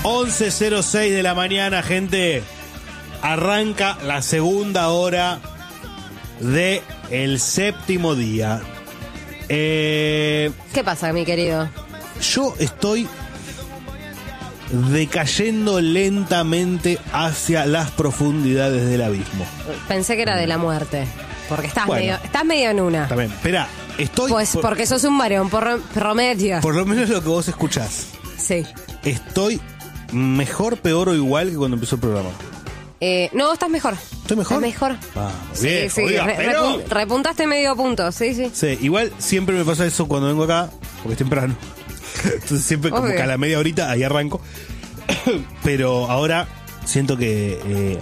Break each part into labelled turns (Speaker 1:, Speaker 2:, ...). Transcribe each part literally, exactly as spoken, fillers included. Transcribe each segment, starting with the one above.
Speaker 1: once cero seis de la mañana, gente. Arranca la segunda hora de el séptimo día. Eh,
Speaker 2: ¿Qué pasa, mi querido?
Speaker 1: Yo estoy decayendo lentamente hacia las profundidades del abismo.
Speaker 2: Pensé que era de la muerte. Porque estás,
Speaker 1: Bueno.
Speaker 2: medio, estás medio en una.
Speaker 1: También, espera, estoy...
Speaker 2: Pues
Speaker 1: por,
Speaker 2: porque sos un varón, por promedio.
Speaker 1: por lo menos lo que vos escuchás.
Speaker 2: Sí.
Speaker 1: Estoy mejor, peor o igual que cuando empezó el programa.
Speaker 2: Eh, no, estás mejor.
Speaker 1: ¿Estoy mejor?
Speaker 2: Estás mejor.
Speaker 1: Vamos,
Speaker 2: Sí,
Speaker 1: bien,
Speaker 2: sí,
Speaker 1: oiga,
Speaker 2: re-
Speaker 1: pero-
Speaker 2: repun- repuntaste medio punto, sí, sí.
Speaker 1: Sí, igual siempre me pasa eso cuando vengo acá, porque es temprano. Entonces siempre como
Speaker 2: Obvio.
Speaker 1: que a la media horita ahí arranco. Pero ahora siento que... eh,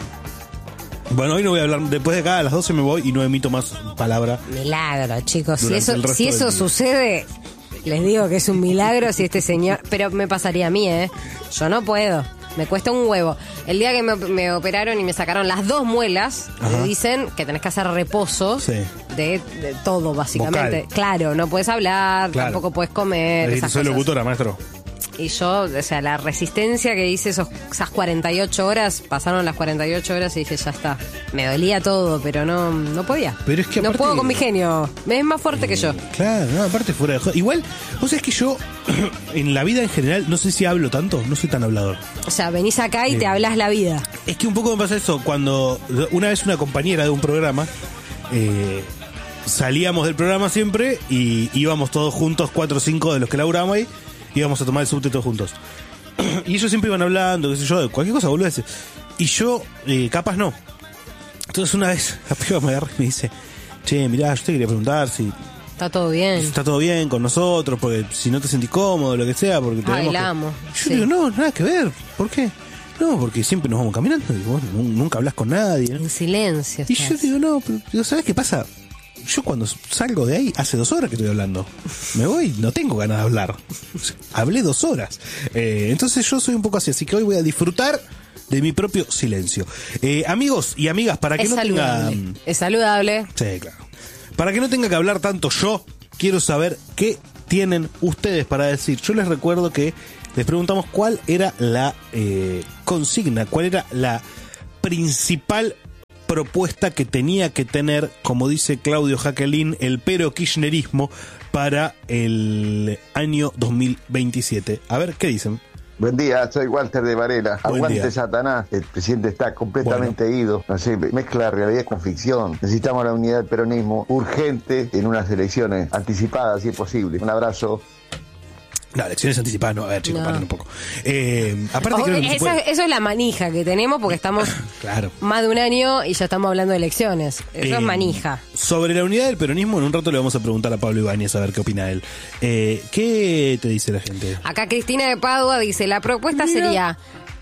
Speaker 1: bueno, hoy no voy a hablar. Después de acá a las doce me voy y no emito más palabra.
Speaker 2: Milagro, chicos. Si
Speaker 1: Durante
Speaker 2: eso,
Speaker 1: el resto
Speaker 2: si
Speaker 1: del
Speaker 2: eso
Speaker 1: día.
Speaker 2: sucede, les digo que es un milagro si este señor... Pero me pasaría a mí, ¿eh? Yo no puedo. Me cuesta un huevo. El día que me, me operaron y me sacaron las dos muelas,
Speaker 1: Ajá.
Speaker 2: me dicen que tenés que hacer reposo
Speaker 1: Sí.
Speaker 2: de, de todo, básicamente.
Speaker 1: Vocal.
Speaker 2: Claro, no puedes hablar,
Speaker 1: Claro.
Speaker 2: tampoco puedes comer.
Speaker 1: Dijiste,
Speaker 2: Esas
Speaker 1: soy
Speaker 2: cosas.
Speaker 1: locutora, maestro.
Speaker 2: Y yo, o sea, la resistencia que hice esos, esas cuarenta y ocho horas, pasaron las cuarenta y ocho horas y dije, ya está. Me dolía todo, pero no, no podía.
Speaker 1: Pero es que
Speaker 2: no
Speaker 1: aparte-
Speaker 2: puedo con mi genio. Es más fuerte que yo.
Speaker 1: Claro, no, aparte fuera de joda. Igual, vos sabés que yo, en la vida en general, no sé si hablo tanto, no soy tan hablador.
Speaker 2: O sea, venís acá y te
Speaker 1: Eh.
Speaker 2: hablas la vida.
Speaker 1: Es que un poco me pasa eso, cuando una vez una compañera de un programa, eh, salíamos del programa siempre y íbamos todos juntos, cuatro o cinco de los que laburamos ahí, íbamos a tomar el subte todos juntos. Y ellos siempre iban hablando, qué sé yo, de cualquier cosa, boludeces. Y yo, eh, capaz no. Entonces una vez la piba me agarra y me dice, che, mirá, yo te quería preguntar si
Speaker 2: Está todo bien.
Speaker 1: está todo bien con nosotros, porque si no te sentís cómodo, lo que sea, porque
Speaker 2: Ay,
Speaker 1: tenemos
Speaker 2: la
Speaker 1: que-".
Speaker 2: amo,
Speaker 1: Yo
Speaker 2: sí.
Speaker 1: digo, no, nada que ver. ¿Por qué? No, porque siempre nos vamos caminando y vos nu- nunca hablas con nadie. ¿no?
Speaker 2: En silencio.
Speaker 1: Y yo
Speaker 2: estás.
Speaker 1: digo, no, pero digo, ¿sabes qué pasa? Yo cuando salgo de ahí, hace dos horas que estoy hablando. Me voy, no tengo ganas de hablar. Hablé dos horas. Eh, entonces yo soy un poco así, así que hoy voy a disfrutar de mi propio silencio. Eh, amigos y amigas, para que
Speaker 2: Es
Speaker 1: no
Speaker 2: saludable.
Speaker 1: tenga...
Speaker 2: Es saludable.
Speaker 1: Sí, claro. Para que no tenga que hablar tanto yo, quiero saber qué tienen ustedes para decir. Yo les recuerdo que les preguntamos cuál era la eh, consigna, cuál era la principal propuesta que tenía que tener, como dice Claudio Jacqueline, el pero kirchnerismo para el año dos mil veintisiete. A ver, ¿qué dicen?
Speaker 3: Buen día, soy Walter de Varela.
Speaker 1: Buen
Speaker 3: Aguante
Speaker 1: día.
Speaker 3: Satanás, el presidente está completamente ido. No sé, mezcla realidad con ficción. Necesitamos la unidad del peronismo urgente en unas elecciones anticipadas, si es posible. Un abrazo.
Speaker 1: No, elecciones anticipadas, no, a ver, chicos,
Speaker 2: No.
Speaker 1: paren un poco. Eh, aparte
Speaker 2: Oh,
Speaker 1: creo que no se
Speaker 2: esa-
Speaker 1: puede-
Speaker 2: eso es la manija que tenemos porque estamos
Speaker 1: Claro.
Speaker 2: más de un año y ya estamos hablando de elecciones. Eso
Speaker 1: Eh,
Speaker 2: es manija.
Speaker 1: Sobre la unidad del peronismo, en un rato le vamos a preguntar a Pablo Ibáñez a ver qué opina él. Eh, ¿Qué te dice la gente?
Speaker 2: Acá Cristina de Padua dice, la propuesta
Speaker 1: Mira.
Speaker 2: sería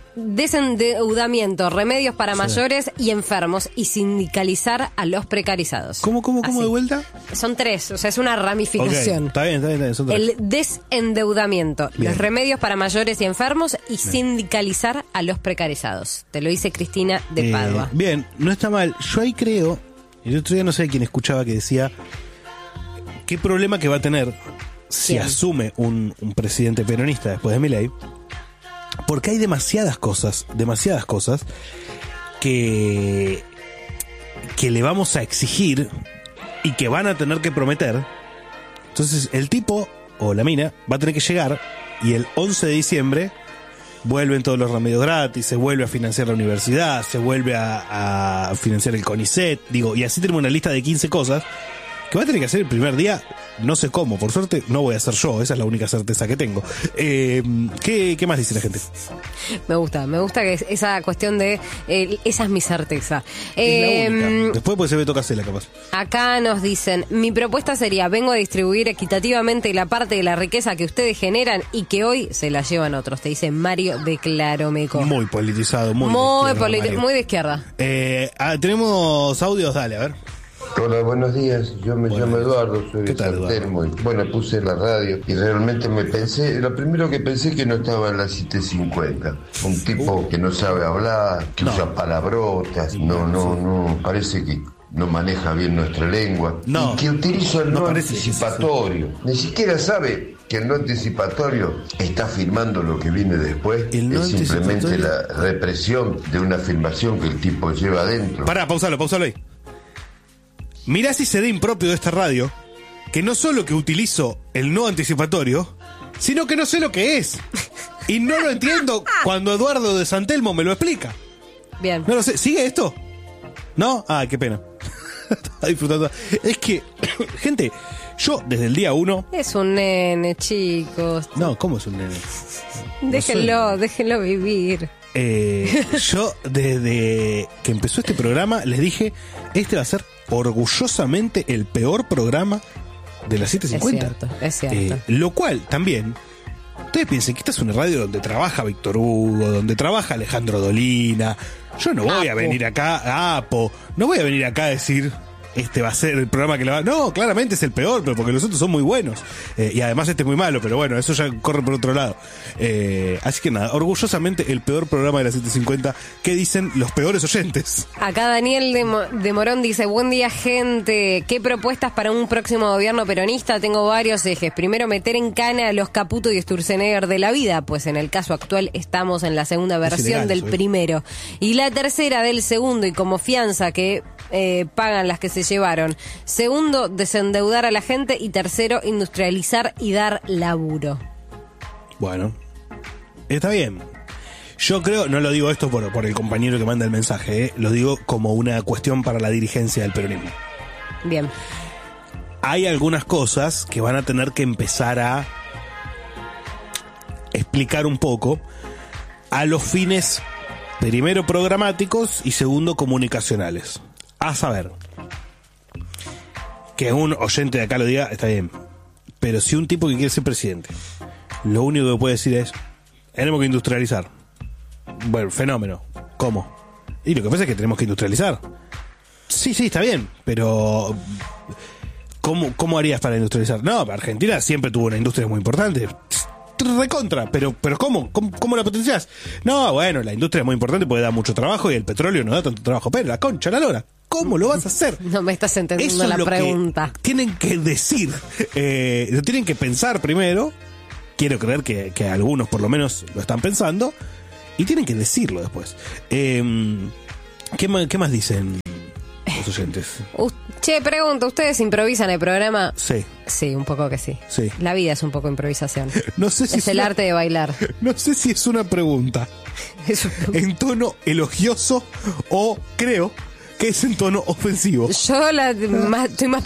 Speaker 2: desendeudamiento, remedios para
Speaker 1: Sí.
Speaker 2: mayores y enfermos y sindicalizar a los precarizados.
Speaker 1: ¿Cómo, cómo, cómo
Speaker 2: Así.
Speaker 1: de vuelta?
Speaker 2: Son tres, o sea, es una
Speaker 1: Ok,
Speaker 2: ramificación.
Speaker 1: está bien, está bien, está bien, son tres.
Speaker 2: El desendeudamiento,
Speaker 1: Bien.
Speaker 2: los remedios para mayores y enfermos y sindicalizar a los precarizados. Te lo dice Cristina de
Speaker 1: Eh,
Speaker 2: Padua.
Speaker 1: bien, no está mal. Yo ahí creo, el otro día no sé quién escuchaba que decía, ¿qué problema que va a tener si
Speaker 2: ¿Quién?
Speaker 1: asume un, un presidente peronista después de Milei? Porque hay demasiadas cosas, demasiadas cosas que, que le vamos a exigir y que van a tener que prometer. Entonces el tipo o la mina va a tener que llegar y el once de diciembre vuelven todos los remedios gratis, se vuelve a financiar la universidad, se vuelve a, a financiar el CONICET, digo, y así tenemos una lista de quince cosas que va a tener que hacer el primer día, no sé cómo, por suerte no voy a hacer yo, esa es la única certeza que tengo. Eh, ¿qué, ¿Qué más dice la gente?
Speaker 2: Me gusta, me gusta que es- esa cuestión de eh, esa es mi certeza.
Speaker 1: Es la
Speaker 2: Eh,
Speaker 1: única. Después puede ser Beto Casella, capaz.
Speaker 2: Acá nos dicen, mi propuesta sería, vengo a distribuir equitativamente la parte de la riqueza que ustedes generan y que hoy se la llevan otros. Te dice Mario de Claromeco.
Speaker 1: Muy politizado, muy
Speaker 2: Muy,
Speaker 1: de izquierda,
Speaker 2: politi-
Speaker 1: Mario.
Speaker 2: muy de izquierda.
Speaker 1: Eh, ah, tenemos audios, dale, a ver.
Speaker 4: Hola, buenos días. Yo me
Speaker 1: Buenos
Speaker 4: llamo
Speaker 1: días.
Speaker 4: Eduardo, soy
Speaker 1: ¿Qué
Speaker 4: de
Speaker 1: tal,
Speaker 4: San
Speaker 1: Eduardo?
Speaker 4: Telmo. Y, bueno, puse la radio y realmente me pensé, lo primero que pensé que no estaba en la siete cincuenta. Un tipo que no sabe hablar, que
Speaker 1: No.
Speaker 4: usa palabrotas, no, no, no, parece que no maneja bien nuestra lengua.
Speaker 1: No.
Speaker 4: Y que utiliza el
Speaker 1: No
Speaker 4: no
Speaker 1: parece, sí, sí, sí.
Speaker 4: anticipatorio. Ni siquiera sabe que el no anticipatorio está filmando lo que viene después.
Speaker 1: El no
Speaker 4: es simplemente
Speaker 1: anticipatorio.
Speaker 4: la represión de una filmación que el tipo lleva adentro.
Speaker 1: Pará, pausalo, pausalo ahí. Mirá si se da impropio de esta radio, que no solo que utilizo el no anticipatorio, sino que no sé lo que es. Y no lo entiendo cuando Eduardo de Santelmo me lo explica.
Speaker 2: Bien.
Speaker 1: No lo sé. ¿Sigue esto? ¿No? Ah, qué pena. Está disfrutando. Es que, gente, yo desde el día uno...
Speaker 2: Es un nene, chicos.
Speaker 1: No, ¿cómo es un nene? No
Speaker 2: Déjenlo,
Speaker 1: sé.
Speaker 2: déjenlo vivir.
Speaker 1: Eh, yo desde que empezó este programa les dije, este va a ser orgullosamente el peor programa de las siete cincuenta.
Speaker 2: Es cierto, es cierto.
Speaker 1: Eh, lo cual también, ustedes piensen que esta es una radio donde trabaja Víctor Hugo, donde trabaja Alejandro Dolina. Yo no voy
Speaker 2: Apo.
Speaker 1: a venir acá, Apo, no voy a venir acá a decir... Este va a ser el programa que le va... No, claramente es el peor, pero porque los otros son muy buenos. Eh, y además este es muy malo, pero bueno, eso ya corre por otro lado. Eh, así que nada, orgullosamente el peor programa de las setecientos cincuenta. ¿Qué dicen los peores oyentes?
Speaker 2: Acá Daniel de, Mo- de Morón dice, buen día gente, ¿qué propuestas para un próximo gobierno peronista? Tengo varios ejes. Primero, meter en cana a los Caputo y Sturzenegger de la vida, pues en el caso actual estamos en la segunda versión
Speaker 1: ilegal,
Speaker 2: del
Speaker 1: eso, ¿eh?
Speaker 2: primero. Y la tercera del segundo, y como fianza que eh, pagan las que se llevaron. Segundo, desendeudar a la gente. Y tercero, industrializar y dar laburo.
Speaker 1: Bueno, está bien. Yo creo, no lo digo esto por, por el compañero que manda el mensaje, eh, lo digo como una cuestión para la dirigencia del peronismo.
Speaker 2: Bien.
Speaker 1: Hay algunas cosas que van a tener que empezar a explicar un poco a los fines, primero programáticos y segundo comunicacionales. A saber, que un oyente de acá lo diga, está bien, pero si un tipo que quiere ser presidente, lo único que puede decir es, tenemos que industrializar. Bueno, fenómeno. ¿Cómo? Y lo que pasa es que tenemos que industrializar. Sí, sí, está bien, pero ¿cómo, cómo harías para industrializar? No, Argentina siempre tuvo una industria muy importante. Recontra, pero pero ¿cómo? ¿Cómo, cómo la potenciás? No, bueno, la industria es muy importante porque da mucho trabajo y el petróleo no da tanto trabajo. Pero la concha, la lora, ¿cómo lo vas a hacer?
Speaker 2: No me estás entendiendo
Speaker 1: Eso es
Speaker 2: la
Speaker 1: lo
Speaker 2: pregunta.
Speaker 1: que tienen que decir. Eh, lo tienen que pensar primero. Quiero creer que, que algunos por lo menos lo están pensando. Y tienen que decirlo después. Eh, ¿qué, más, ¿Qué más dicen los oyentes?
Speaker 2: U- che, pregunta, ¿ustedes improvisan el programa?
Speaker 1: Sí.
Speaker 2: Sí, un poco que sí.
Speaker 1: Sí.
Speaker 2: La vida es un poco improvisación.
Speaker 1: No sé si
Speaker 2: Es el
Speaker 1: una-
Speaker 2: arte de bailar.
Speaker 1: No sé si es una pregunta
Speaker 2: Es un-
Speaker 1: en tono elogioso o creo que es en tono ofensivo.
Speaker 2: Yo la, más- estoy más